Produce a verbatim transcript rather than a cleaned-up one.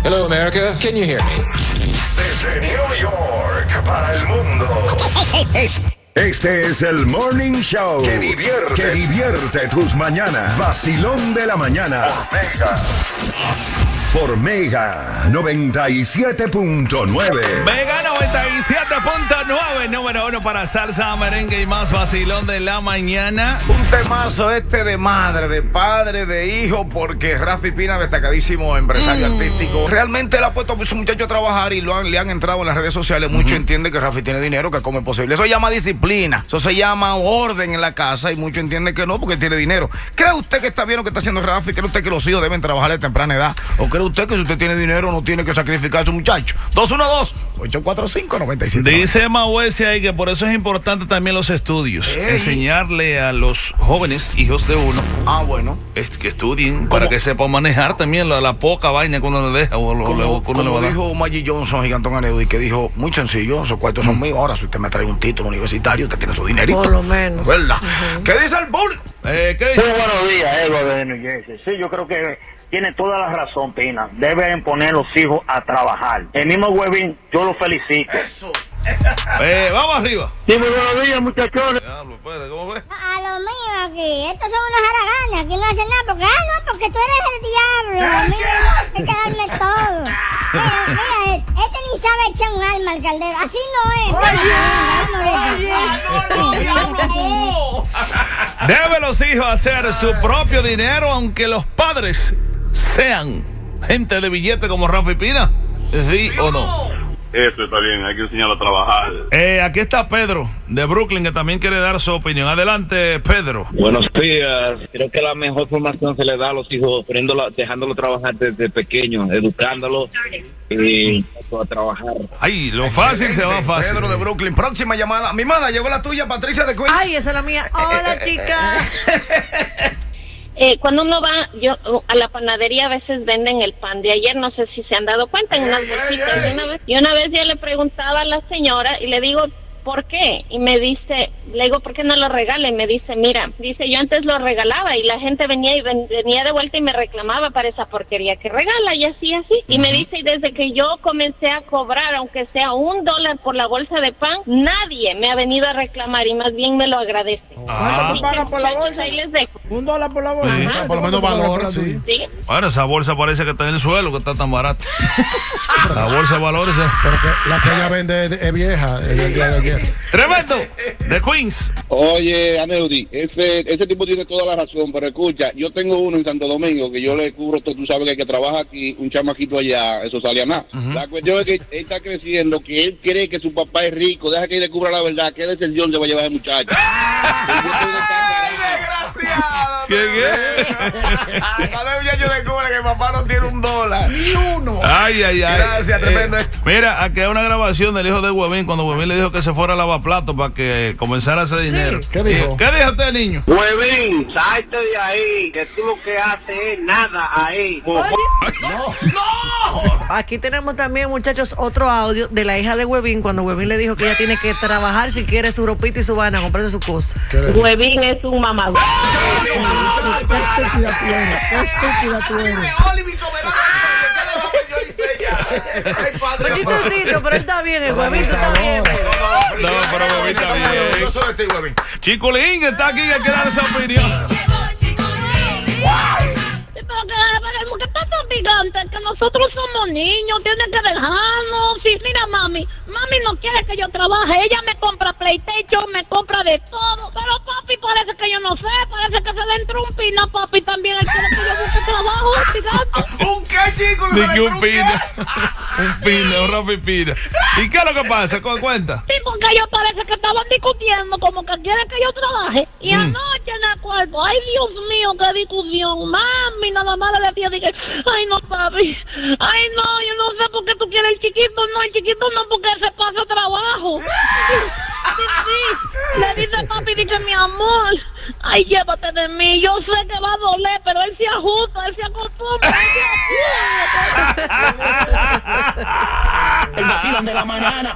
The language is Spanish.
Hello, America. Can you hear me? Desde New York para el mundo. Este es el Morning Show que divierte, que divierte tus mañanas. Vacilón de la mañana. Por Mega. Por Mega noventa y siete punto nueve. Mega noventa y siete punto nueve, número uno para salsa, merengue y más vacilón de la mañana. Un temazo este de madre, de padre, de hijo, porque Rafi Pina, destacadísimo empresario mm. artístico, realmente le ha puesto a su muchacho a trabajar y lo han, le han entrado en las redes sociales. Uh-huh. Muchos entienden que Rafi tiene dinero, que come posible. Eso se llama disciplina, eso se llama orden en la casa y muchos entienden que no porque tiene dinero. ¿Cree usted que está bien lo que está haciendo Rafi? ¿Cree usted que los hijos deben trabajar de temprana edad? ¿O cree usted que si usted tiene dinero no tiene que sacrificar a su muchacho? dos uno dos, ocho cuatro cinco, nueve siete. Dice Mahuesi ahí que por eso es importante también los estudios. Ey. Enseñarle a los jóvenes, hijos de uno, ah, bueno, es que estudien para que sepan manejar también la, la poca vaina que uno le deja. O lo, como lo, como uno le dijo Maggie Johnson, Gigantón Aneudi, que dijo, muy sencillo, esos cuartos son mm. míos. Ahora, si usted me trae un título universitario, usted tiene su dinerito. Por lo menos. ¿Verdad? Uh-huh. ¿Qué dice el público? Eh, ¿qué dice? Muy buenos días, Ego de New Jersey. Sí, yo creo que tiene toda la razón, Pina. Deben poner los hijos a trabajar. El mismo Huevín, yo lo felicito. Eso. Eh, vamos arriba. Sí, muy buenos días, muchachones. Diablo, pues, ¿cómo ves? A lo mío aquí, estos son unos haraganes, aquí no hacen nada, porque, ah, no, porque tú eres el diablo. Mira, hay que darme todo. Mira, mira, este ni sabe echar un alma al caldero, así no es. Deben los hijos hacer su propio dinero, aunque los padres sean gente de billete como Rafi Pina. ¿Sí o no? Eso está bien, hay que enseñarlo a trabajar. Eh, aquí está Pedro, de Brooklyn, que también quiere dar su opinión. Adelante, Pedro. Buenos días. Creo que la mejor formación se le da a los hijos, dejándolo trabajar desde pequeño, educándolo y a trabajar. Ay, lo fácil se va fácil. Pedro de Brooklyn, próxima llamada. Mi madre, llegó la tuya, Patricia de Queens. Ay, esa es la mía. Hola, chica. Eh, cuando uno va yo a la panadería, a veces venden el pan de ayer, no sé si se han dado cuenta, en unas bolsitas. Y una vez, y una vez yo le preguntaba a la señora y le digo, ¿por qué? Y me dice, le digo, ¿por qué no lo regala? Y me dice, mira, dice, yo antes lo regalaba y la gente venía y ven, venía de vuelta y me reclamaba para esa porquería que regala y así, así. Y me dice, y desde que yo comencé a cobrar, aunque sea un dólar por la bolsa de pan, nadie me ha venido a reclamar y más bien me lo agradece. ¿Cuánto te pagan por la bolsa? Ahí les dejo. Un dólar por la bolsa. Sí. O sea, por lo menos valor, sí. ¿Sí? Bueno, esa bolsa parece que está en el suelo, que está tan barata. La bolsa de valores. Pero que la que ella vende es, es vieja, es del día de ayer. Tremendo, de Queens. Oye, Aneudi, ese, ese tipo tiene toda la razón, pero escucha, yo tengo uno en Santo Domingo que yo le cubro todo, tú sabes que el que trabaja aquí, un chamaquito allá, eso sale a nada. Uh-huh. La cuestión es que él está creciendo, que él cree que su papá es rico, deja que él descubra la verdad, que decepción le va a llevar a ese muchacho. ¡Ay, desgraciado! ¿Qué qué? Cada vez yo descubre que el papá no tiene un dólar. Ni uno. Ay, ay, ay. Gracias, tremendo. Eh, mira, aquí hay una grabación del hijo de Huevín, cuando Huevín le dijo que se fuera a lavaplatos para que comenzara a hacer sí. dinero. ¿Qué dijo? ¿Qué dijo usted, niño? Huevín, salte de ahí, que tú lo que haces es nada ahí. ¡No! ¡No! Aquí tenemos también, muchachos, otro audio de la hija de Huevín, cuando Huevín le dijo que ella tiene que trabajar si quiere su ropita y su vaina, comprarse su cosa. Huevín es un mamador. Qué estúpida tú eres. Qué estúpida tú eres. Chistosito, pero él está bien, el Huevín, tú estás bien. No, pero Huevín está bien. Yo soy de ti, Huevín. Chiculín está aquí, que quiere dar esa opinión. ¿Por qué estás tan picante? Que nosotros somos niños, tienen que dejarnos. Sí, mira, mami, mami no quiere que yo trabaje. Ella me compra PlayStation, me compra de todo. Pero papi parece que yo no sé, parece que se le entró un pina. Papi también él quiere que yo busque trabajo, picante. ¿Un qué, chico? Ni que un pina. Un pina, un Rafi Pina. ¿Y qué es lo que pasa? ¿Cuenta? Sí, porque ellos parece que estaban discutiendo, como que quieren que yo trabaje. Y mm. anoche en el cuarto, ay Dios mío, qué discusión. Mami, nada más le decía, dije, ay no, papi, ay no, yo no sé por qué tú quieres el chiquito. No, el chiquito no, porque se pasa trabajo. Sí, sí. Le dice papi, dice, mi amor, ay, llévate de mí. Yo sé que va a doler, pero él se ajusta, él se acostumbra, él se ajusta. El vacilón de la mañana.